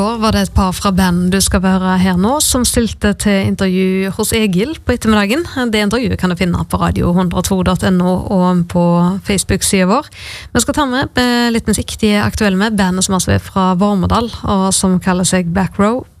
Var det et par fra band du skal høre her nå, som stilte til intervju hos Egil på ettermiddagen. Det intervjuet kan du finne på radio102.no og på Facebook-siden vår. Vi skal ta med litt musikk. De er aktuelle med bandet som altså er fra Vormedal, og som kaller seg Back Row.